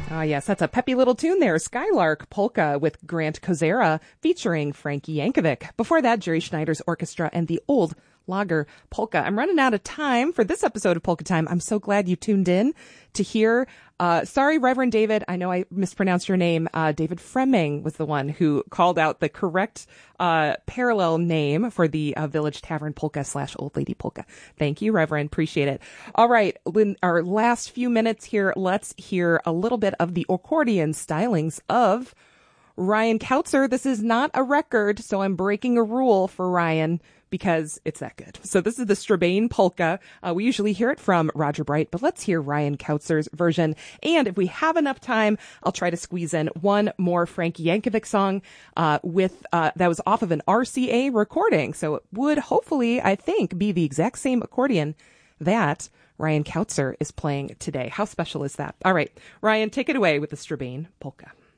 Ah, yes, that's a peppy little tune there. Skylark Polka with Grant Kozera featuring Frankie Yankovic. Before that, Jerry Schneider's orchestra and the Old Lager Polka. I'm running out of time for this episode of Polka Time. I'm so glad you tuned in to hear. Sorry, Reverend David. I know I mispronounced your name. David Fremming was the one who called out the correct parallel name for the Village Tavern Polka / Old Lady Polka. Thank you, Reverend. Appreciate it. All right. In our last few minutes here, let's hear a little bit of the accordion stylings of Ryan Kautzer. This is not a record, so I'm breaking a rule for Ryan because it's that good. So this is the Strabane Polka. We usually hear it from Roger Bright, but let's hear Ryan Kautzer's version. And if we have enough time, I'll try to squeeze in one more Frankie Yankovic song that was off of an RCA recording. So it would hopefully, I think, be the exact same accordion that Ryan Kautzer is playing today. How special is that? All right, Ryan, take it away with the Strabane Polka.